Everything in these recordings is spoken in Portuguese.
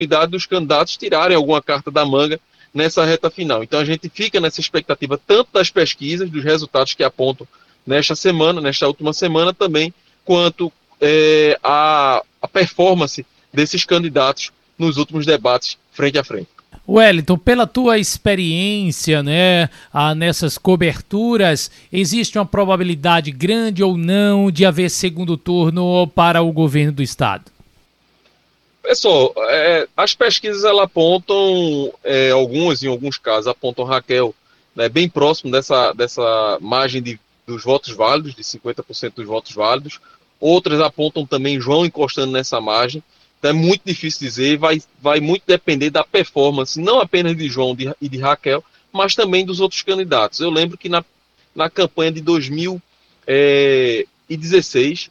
oportunidade dos candidatos tirarem alguma carta da manga nessa reta final. Então a gente fica nessa expectativa tanto das pesquisas, dos resultados que apontam nesta última semana também, quanto a performance desses candidatos nos últimos debates frente a frente. Wellington, pela tua experiência, né, nessas coberturas, existe uma probabilidade grande ou não de haver segundo turno para o governo do estado? Pessoal, as pesquisas elas apontam, algumas em alguns casos apontam Raquel, né, bem próximo dessa margem dos votos válidos, de 50% dos votos válidos. Outras apontam também João encostando nessa margem. Então é muito difícil dizer, vai muito depender da performance, não apenas de João e de Raquel, mas também dos outros candidatos. Eu lembro que na campanha de 2016,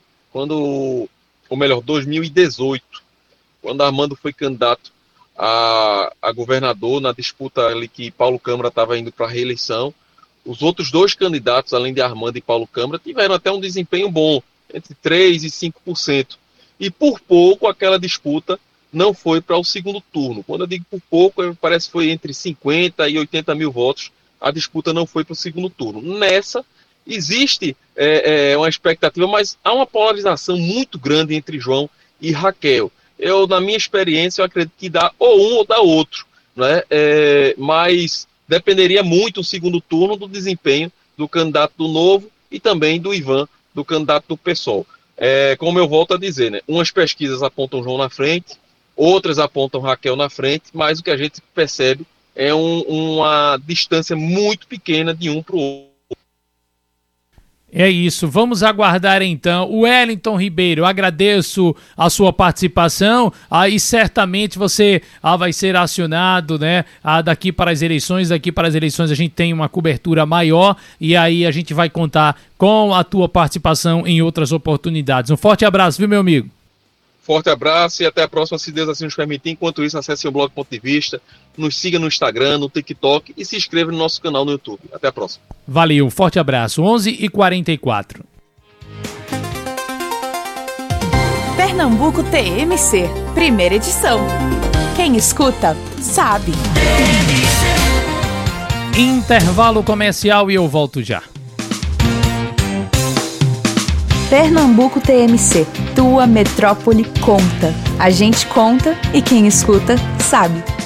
2018, quando Armando foi candidato a governador, na disputa ali que Paulo Câmara estava indo para a reeleição, os outros dois candidatos, além de Armando e Paulo Câmara, tiveram até um desempenho bom, entre 3% e 5%. E por pouco aquela disputa não foi para o segundo turno. Quando eu digo por pouco, parece que foi entre 50 e 80 mil votos, a disputa não foi para o segundo turno. Nessa, existe uma expectativa, mas há uma polarização muito grande entre João e Raquel. Na minha experiência, eu acredito que dá ou um ou dá outro, né? Mas dependeria muito o segundo turno do desempenho do candidato do Novo e também do Ivan, do candidato do PSOL. Como eu volto a dizer, né? Umas pesquisas apontam João na frente, outras apontam Raquel na frente, mas o que a gente percebe é uma distância muito pequena de um para o outro. É isso, vamos aguardar então. Wellington Ribeiro, eu agradeço a sua participação, e certamente você vai ser acionado, né, daqui para as eleições. Daqui para as eleições a gente tem uma cobertura maior e aí a gente vai contar com a tua participação em outras oportunidades. Um forte abraço, viu, meu amigo? Forte abraço e até a próxima, se Deus assim nos permitir. Enquanto isso, acesse o blog Ponto de Vista, nos siga no Instagram, no TikTok e se inscreva no nosso canal no YouTube. Até a próxima. Valeu, forte abraço. 11h44. Pernambuco TMC, primeira edição. Quem escuta, sabe. Intervalo comercial e eu volto já. Pernambuco TMC, tua metrópole conta. A gente conta e quem escuta, sabe.